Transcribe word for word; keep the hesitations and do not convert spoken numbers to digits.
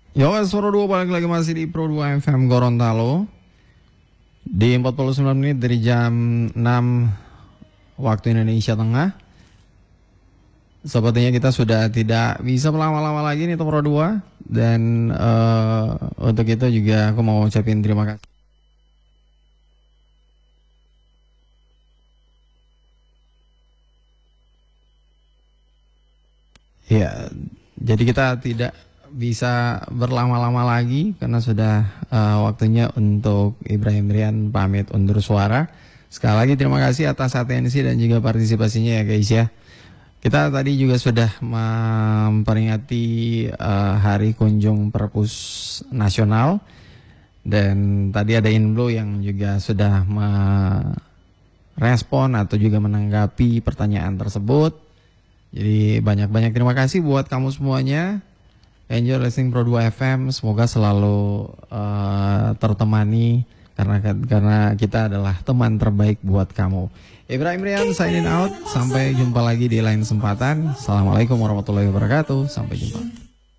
Yo, Pro dua balik lagi masih di Pro dua F M Gorontalo. Di empat puluh sembilan menit dari jam enam waktu Indonesia Tengah. Sepertinya kita sudah tidak bisa berlama-lama lagi nih Pro dua. Dan uh, untuk itu juga aku mau ucapin terima kasih. Ya, jadi kita tidak bisa berlama-lama lagi karena sudah uh, waktunya untuk Ibrahim Rian pamit undur suara. Sekali lagi terima kasih atas atensi dan juga partisipasinya ya guys ya. Kita tadi juga sudah memperingati uh, Hari Kunjung Perpus Nasional. Dan tadi ada Inblo yang juga sudah merespon atau juga menanggapi pertanyaan tersebut. Jadi banyak-banyak terima kasih buat kamu semuanya. Enjoy listening Pro dua F M. Semoga selalu uh, tertemani karena karena kita adalah teman terbaik buat kamu. Ibrahim Rian signing out. Sampai jumpa lagi di lain kesempatan. Assalamualaikum warahmatullahi wabarakatuh. Sampai jumpa.